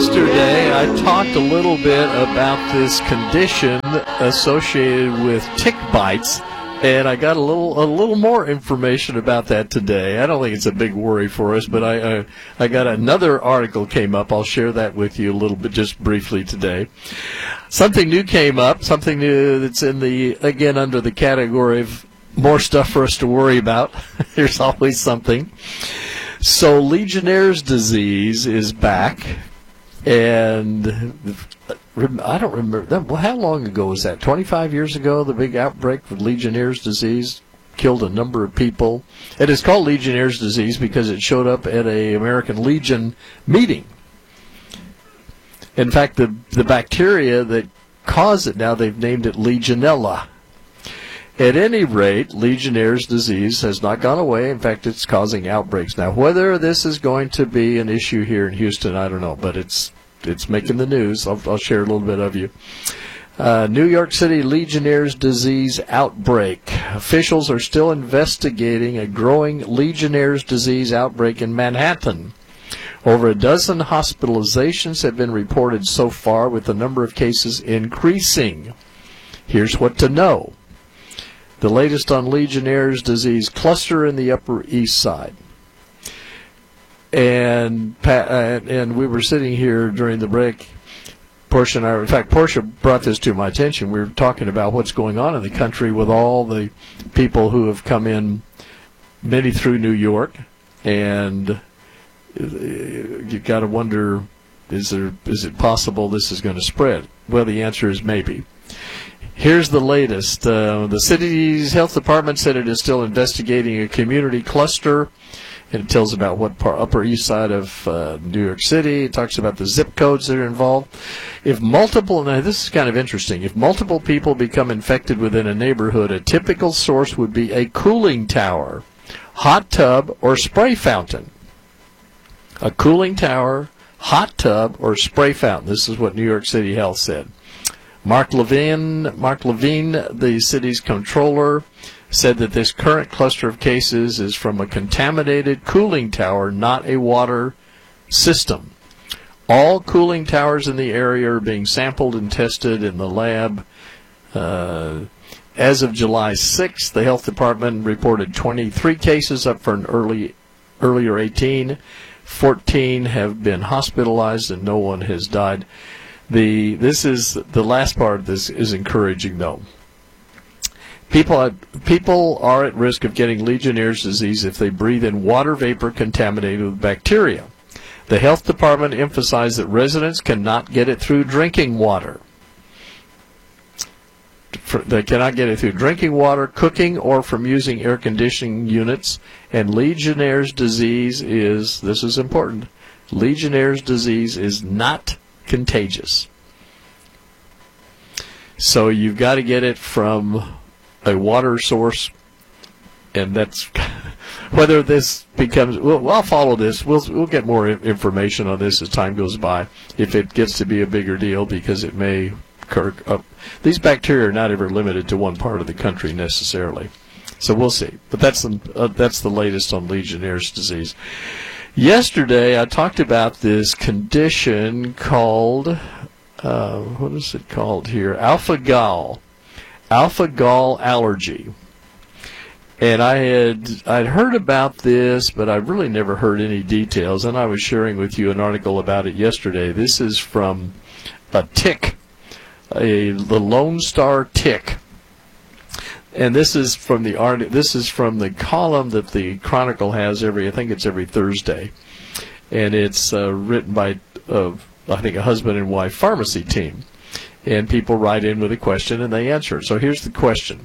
Yesterday, I talked a little bit about this condition associated with tick bites, and I got a little more information about that today. I don't think it's a big worry for us, but I got another article came up. I'll share that with you a little bit, just briefly today. Something new came up, something new that's again under the category of more stuff for us to worry about. There's always something. So Legionnaire's disease is back. And I don't remember, how long ago was that? 25 years ago, the big outbreak of Legionnaire's disease killed a number of people. It is called Legionnaire's disease because it showed up at an American Legion meeting. In fact, the bacteria that cause it now, they've named it Legionella. At any rate, Legionnaire's disease has not gone away. In fact, it's causing outbreaks. Now, whether this is going to be an issue here in Houston, I don't know, but it's making the news. I'll share a little bit of you. New York City Legionnaire's disease outbreak. Officials are still investigating a growing Legionnaire's disease outbreak in Manhattan. Over a dozen hospitalizations have been reported so far, with the number of cases increasing. Here's what to know. The latest on Legionnaire's disease cluster in the Upper East Side. And we were sitting here during the break. Portia and I, in fact, Portia brought this to my attention. We were talking about what's going on in the country with all the people who have come in, many through New York, and you've got to wonder, is it possible this is going to spread? Well, the answer is maybe. Here's the latest. The city's health department said it is still investigating a community cluster, and it tells about what Upper East Side of New York City. It talks about the zip codes that are involved. Now this is kind of interesting. If multiple people become infected within a neighborhood, a typical source would be a cooling tower, hot tub, or spray fountain. A cooling tower, hot tub, or spray fountain. This is what New York City Health said. Mark Levine, the city's controller, said that this current cluster of cases is from a contaminated cooling tower, not a water system. All cooling towers in the area are being sampled and tested in the lab. As of July 6th, the health department reported 23 cases, up from earlier 18. 14 have been hospitalized and no one has died. The last part of this is encouraging, though. People are at risk of getting Legionnaire's disease if they breathe in water vapor contaminated with bacteria. The health department emphasized that residents cannot get it through drinking water. They cannot get it through drinking water, cooking, or from using air conditioning units. And Legionnaire's disease is, this is important, Legionnaire's disease is not contagious. So you've got to get it from a water source, and that's whether this becomes. I'll follow this. We'll get more information on this as time goes by, if it gets to be a bigger deal, because it may occur. These bacteria are not ever limited to one part of the country necessarily, so we'll see. But that's the latest on Legionnaire's disease. Yesterday, I talked about this condition called, what is it called here? Alpha-Gal allergy. And I'd heard about this, but I really never heard any details, and I was sharing with you an article about it yesterday. This is from a tick, the Lone Star tick. And this is from the column that the Chronicle has I think it's every Thursday, and it's written by I think a husband and wife pharmacy team, and people write in with a question and they answer it. So here's the question.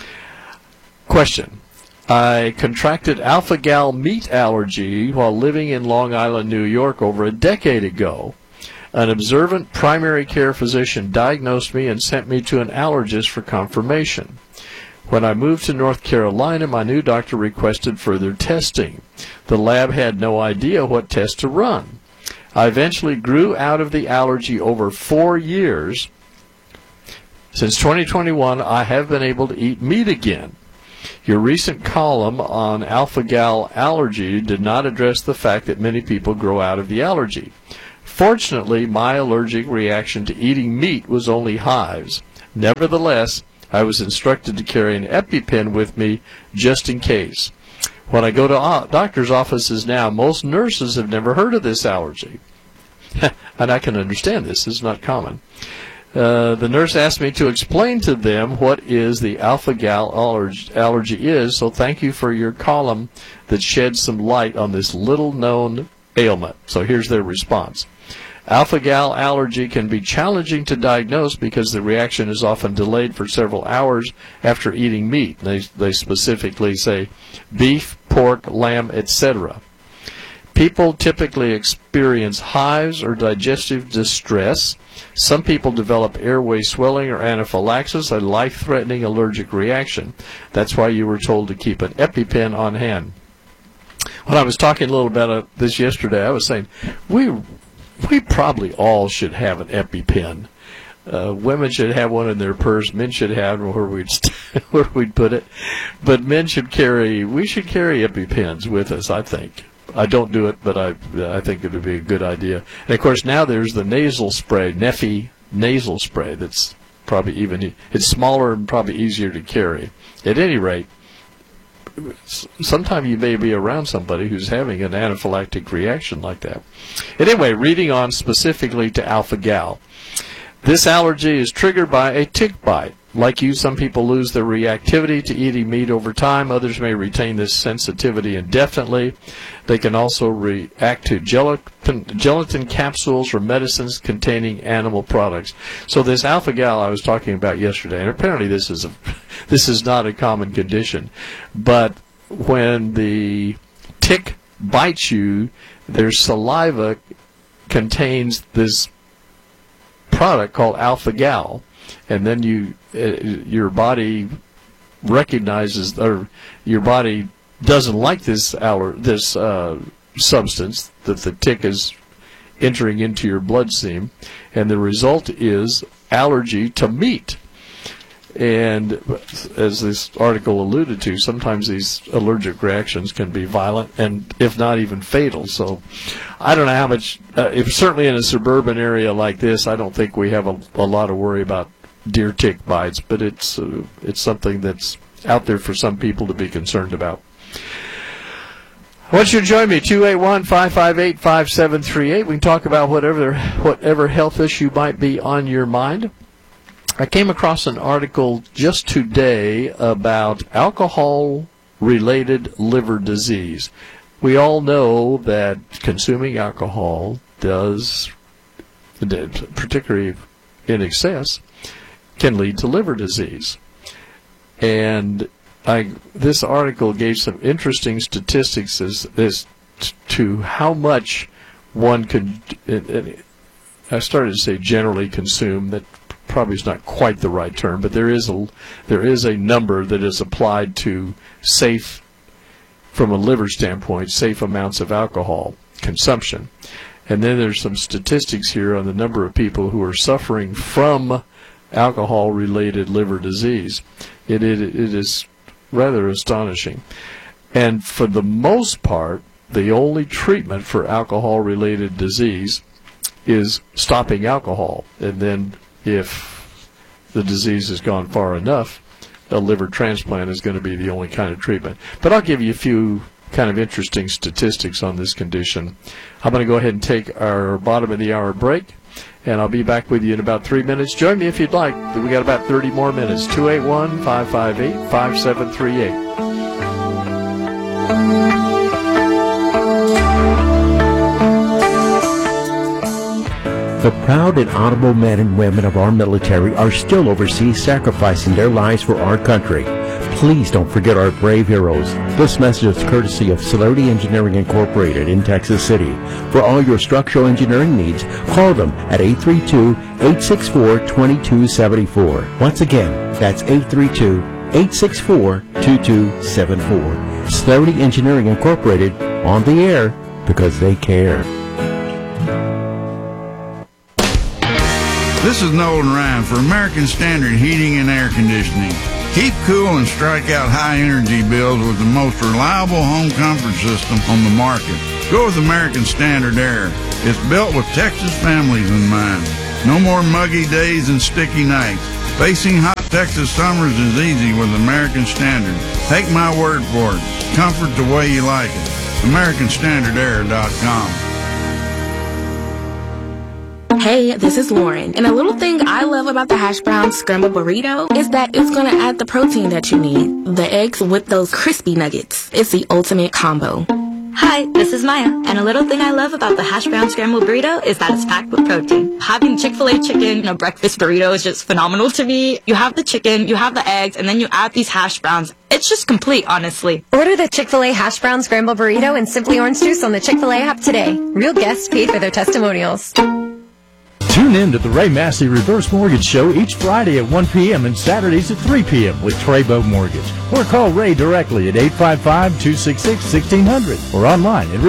I contracted alpha-gal meat allergy while living in Long Island, New York over a decade ago. An observant primary care physician diagnosed me and sent me to an allergist for confirmation. When I moved to North Carolina, my new doctor requested further testing. The lab had no idea what test to run. I eventually grew out of the allergy over 4 years. Since 2021, I have been able to eat meat again. Your recent column on alpha-gal allergy did not address the fact that many people grow out of the allergy. Fortunately, my allergic reaction to eating meat was only hives. Nevertheless, I was instructed to carry an EpiPen with me just in case. When I go to doctor's offices now, most nurses have never heard of this allergy. And I can understand this. It's not common. The nurse asked me to explain to them what is the alpha-gal allergy is, so thank you for your column that sheds some light on this little-known ailment. So here's their response. Alpha-gal allergy can be challenging to diagnose because the reaction is often delayed for several hours after eating meat. They specifically say beef, pork, lamb, etc. People typically experience hives or digestive distress. Some people develop airway swelling or anaphylaxis, a life-threatening allergic reaction. That's why you were told to keep an EpiPen on hand. When I was talking a little about this yesterday, I was saying we probably all should have an EpiPen. Women should have one in their purse. Men should have where we'd put it. But we should carry EpiPens with us, I think. I don't do it, but I think it would be a good idea. And of course, now there's the nasal spray, Neffy nasal spray. That's probably it's smaller and probably easier to carry. At any rate, sometime you may be around somebody who's having an anaphylactic reaction like that. Anyway, reading on specifically to alpha-gal. This allergy is triggered by a tick bite. Like you, some people lose their reactivity to eating meat over time. Others may retain this sensitivity indefinitely. They can also react to gelatin capsules or medicines containing animal products. So this alpha-gal I was talking about yesterday, and apparently this is not a common condition, but when the tick bites you, their saliva contains this product called alpha-gal, and then your body recognizes, or your body doesn't like this substance that the tick is entering into your bloodstream, and the result is allergy to meat. And as this article alluded to, sometimes these allergic reactions can be violent and if not even fatal. So I don't know how much, if certainly in a suburban area like this, I don't think we have a lot of worry about deer tick bites, but it's something that's out there for some people to be concerned about. I want you to join me, 281-558-5738. We can talk about whatever health issue might be on your mind. I came across an article just today about alcohol-related liver disease. We all know that consuming alcohol does, particularly in excess, can lead to liver disease. And this article gave some interesting statistics as to how much one could, I started to say generally consume, that probably is not quite the right term, but there is a number that is applied to safe, from a liver standpoint, safe amounts of alcohol consumption. And then there's some statistics here on the number of people who are suffering from alcohol-related liver disease. It is rather astonishing. And for the most part, the only treatment for alcohol-related disease is stopping alcohol. And then if the disease has gone far enough, a liver transplant is going to be the only kind of treatment. But I'll give you a few kind of interesting statistics on this condition. I'm going to go ahead and take our bottom of the hour break, and I'll be back with you in about 3 minutes. Join me if you'd like. We got about 30 more minutes. 281-558-5738. The proud and honorable men and women of our military are still overseas sacrificing their lives for our country. Please don't forget our brave heroes. This message is courtesy of Celerity Engineering Incorporated in Texas City. For all your structural engineering needs, call them at 832-864-2274. Once again, that's 832-864-2274. Celerity Engineering Incorporated, on the air because they care. This is Nolan Ryan for American Standard Heating and Air Conditioning. Keep cool and strike out high energy bills with the most reliable home comfort system on the market. Go with American Standard Air. It's built with Texas families in mind. No more muggy days and sticky nights. Facing hot Texas summers is easy with American Standard. Take my word for it. Comfort the way you like it. AmericanStandardAir.com. Hey, this is Lauren, and a little thing I love about the hash brown scrambled burrito is that it's going to add the protein that you need. The eggs with those crispy nuggets. It's the ultimate combo. Hi, this is Maya, and a little thing I love about the hash brown scrambled burrito is that it's packed with protein. Having Chick-fil-A chicken in a breakfast burrito is just phenomenal to me. You have the chicken, you have the eggs, and then you add these hash browns. It's just complete, honestly. Order the Chick-fil-A hash brown scrambled burrito and Simply Orange Juice on the Chick-fil-A app today. Real guests paid for their testimonials. Tune in to the Ray Massey Reverse Mortgage Show each Friday at 1 p.m. and Saturdays at 3 p.m. with Trabo Mortgage. Or call Ray directly at 855-266-1600 or online at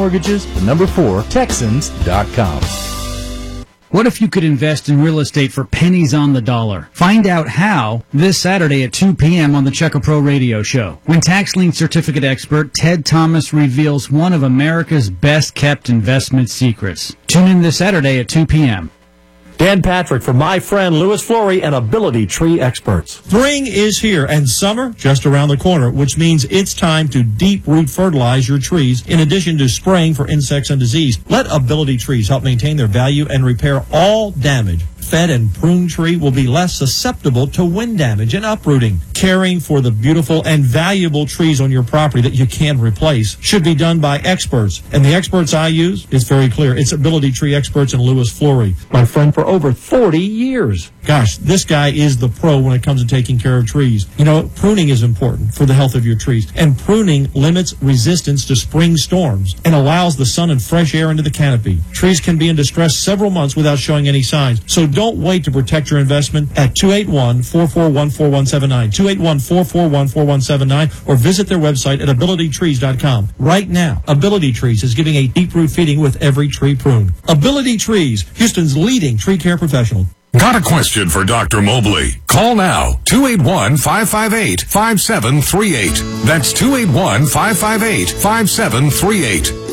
reversemortgages4texans.com. What if you could invest in real estate for pennies on the dollar? Find out how this Saturday at 2 p.m. on the Checker Pro Radio Show, when tax lien certificate expert Ted Thomas reveals one of America's best-kept investment secrets. Tune in this Saturday at 2 p.m. Dan Patrick for my friend Louis Flory and Ability Tree Experts. Spring is here and summer just around the corner, which means it's time to deep root fertilize your trees in addition to spraying for insects and disease. Let Ability Trees help maintain their value and repair all damage. Fed and pruned tree will be less susceptible to wind damage and uprooting. Caring for the beautiful and valuable trees on your property that you can replace should be done by experts. And the experts I use is very clear. It's Ability Tree Experts and Louis Flory, my friend for over 40 years. Gosh, this guy is the pro when it comes to taking care of trees. You know, pruning is important for the health of your trees. And pruning limits resistance to spring storms and allows the sun and fresh air into the canopy. Trees can be in distress several months without showing any signs. So don't wait to protect your investment at 281-441-4179, 281-441-4179, or visit their website at abilitytrees.com. Right now, Ability Trees is giving a deep root feeding with every tree prune. Ability Trees, Houston's leading tree care professional. Got a question for Dr. Mobley? Call now, 281-558-5738. That's 281-558-5738.